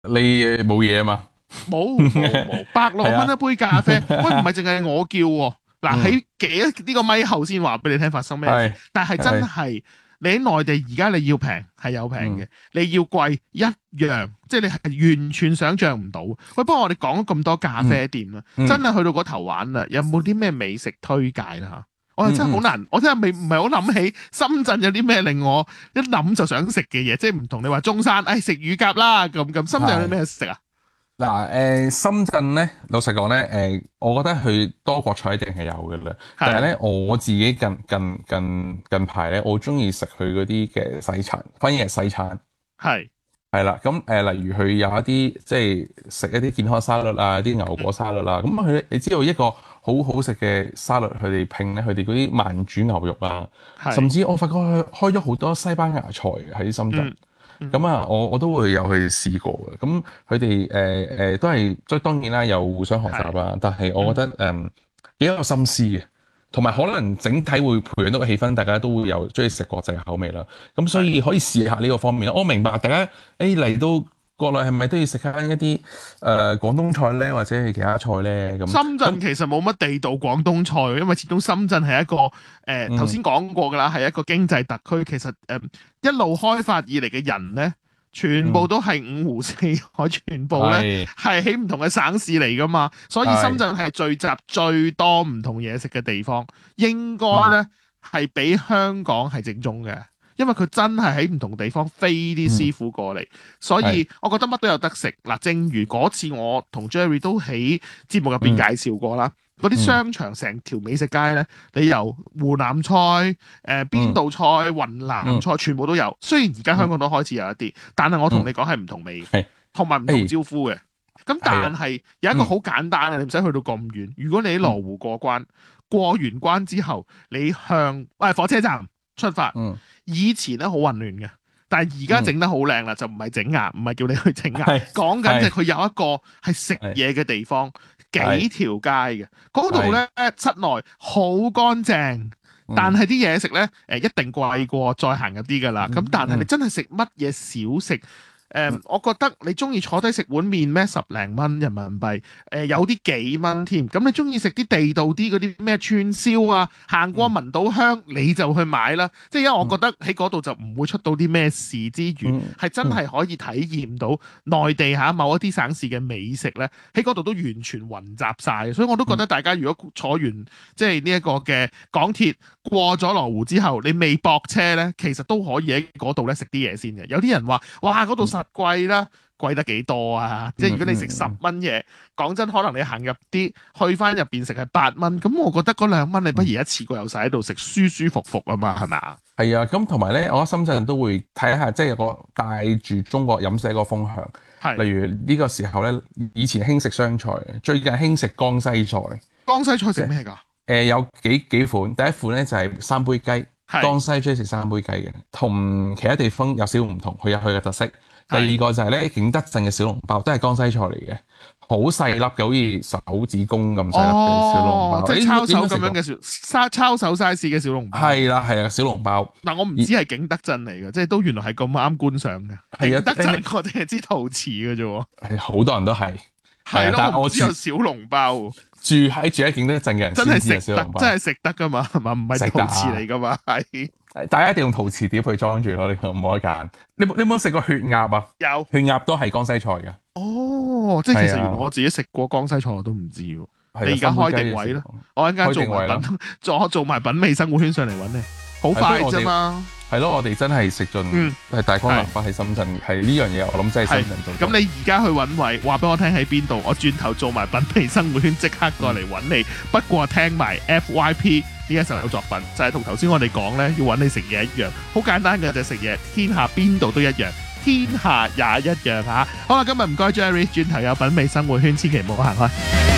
你冇嘢啊嘛？ 冇，160蚊一杯咖啡，喂，唔係淨係我叫喎。嗱， 嗯， 喺呢個咪後先話俾你聽發生咩事， 係但係真係係你喺內地而家你要平係有平嘅， 嗯你要貴一樣，即係你係完全想像唔到。喂，不過我哋講咗咁多咖嗯啡店啦，真嗯係去到嗰頭玩啦，有冇啲咩美食推介啦嚇？我係嗯嗯真係好難，我真係未唔係好諗起深圳有啲咩令我一諗就想食嘅嘢，即係唔同你話中山，食乳鴿啦咁，深圳有啲係。 咩食啊？ 嗱，深圳咧，老實講咧，我覺得佢多國菜一定係有嘅啦。但係係咧，我自己近排咧，我中意食佢嗰啲嘅西餐，反而係西餐。 係。 係啦，咁例如佢有一啲即係食一啲健康沙律啊，啲牛果沙律啦，咁佢你知道一個好好食嘅沙律，佢哋拼咧，佢哋嗰啲慢煮牛肉啊，甚係， 至我發覺佢開咗好多西班牙菜喺深圳。 嗯嗯咁啊，我都會有去試過嘅。咁佢哋都係即係當然啦，有互相學習係， 啦。但係我覺得嗯幾有心思嘅，同埋可能整體會培養到個氣氛，大家都會有中意食國際口味啦。咁所係。 以可以試下呢個方面。我明白大家嚟到國內係咪都要食翻一啲廣東菜咧，或者係其他菜咧？咁深圳其實冇乜地道廣東菜，因為始終深圳係一個頭嗯先講過㗎啦，係一個經濟特區。其實一路開發以嚟嘅人咧，全部嗯都係五湖四海，全部咧係係喺唔同嘅省市嚟㗎嘛，所以深係圳係聚集最多唔同嘢食嘅地方，應該嗯咧係比香港係正宗嘅。因為佢真係喺唔同地方飛啲師嗯傅過嚟，所係以我覺得乜都有得食。嗱，正如嗰次我同 Jerry 都喺節目入邊嗯介紹過啦，嗰啲嗯商場成條美食街咧，你由湖南菜、邊嗯度菜、雲南嗯菜全部都有。雖然而家香嗯港都開始有一啲，但係我同嗯你講係唔同味嘅， 係同埋唔同誒招呼嘅。咁係啊但係有一個嗯好簡單嘅，你唔使去到咁遠。如果你喺羅嗯湖過關，過完關之後，你向火車站出發。 嗯以前咧好混亂嘅，但係而家嗯整得好靚啦，就唔係整牙，唔係叫你去整牙， 係講緊就係係佢有一個係食嘢嘅地方，幾係條街嘅，嗰度係咧室內好乾淨，但嗯係啲嘢食咧一定貴過再行入啲㗎啦。咁嗯嗯但係你真係食乜嘢小食？ 嗯我覺得你中意坐低食碗麵咩10零蚊人民幣，有啲幾蚊添。咁你中意食啲地道啲嗰啲咩串燒啊，行過嗯聞到香你就去買啦。即係因為我嗯覺得喺嗰度就唔會出到啲咩事之餘， 嗯係真係可以體驗到內地下某一啲省市嘅美食咧，喺嗰度都完全混雜晒。所以我都覺得大家如果坐完即係呢一個嘅港鐵過咗羅湖之後，你未駁車咧，其實都可以喺嗰度咧食啲嘢先嘅。有啲人話：哇，嗰度實貴啦，貴得幾多啊？即係如果你食10蚊嘢，講真，可能你行入啲去翻入邊食係8蚊，咁我覺得嗰2蚊你不如一次過又晒喺度食，舒舒服服啊嘛，係咪啊？ 係啊，咁同埋咧，我覺得深圳都會睇下，即係有個帶住中國飲食一個風向。 係例如呢個時候咧，以前興食湘菜，最近興食江西菜。 江西菜食咩㗎？ 有幾款，第一款咧就係三杯雞， 係江西中意食三杯雞嘅，同其他地方有少少唔同，佢有佢嘅特色。第二個就係咧景德鎮嘅小籠包，都係江西菜嚟嘅，好細粒嘅，好似手指公咁細粒嘅小籠包。 即係抄手咁樣嘅。 嘅抄手 size 嘅小籠包。 係啦係啊，小籠包。 嗱，我唔知係景德鎮嚟嘅，即係都原來係咁啱觀賞嘅。 係啊景德鎮我哋係知陶瓷嘅啫喎。 係好多人都係。係啊， 係咯， 但係我住我唔知有小籠包喎， 住喺景德鎮嘅人真先知有係食得， 小籠包。 真係食得噶嘛，係嘛？唔係食得啊陶瓷嚟噶嘛？係大家一定用陶瓷碟去裝住咯，你冇得揀。你有冇食過血鴨啊？ 有。 血鴨都係江西菜嘅。 哦，即係其實係啊原來我自己食過江西菜我都唔知喎。 係啊你而家開三杯雞定位啦， 嘅時候我一陣間做開定位啦埋品，做埋品味生活圈上嚟揾你，好快啫嘛。 係咯，我哋真係食盡嗯係大江南北喺深圳，係呢樣嘢我諗真係深圳做到。 咁你而家去揾位，話俾我聽喺邊度，我轉頭做埋品味生活圈，即刻過嚟揾你。不過聽埋 FYP 呢一首作品，就係同頭先我哋講呢，要揾你食嘢一樣，好簡單嘅就係食嘢，天下邊度都一樣，天下也一樣嚇。好啦，今日唔該 Jerry，轉頭有品味生活圈，千祈唔好行開。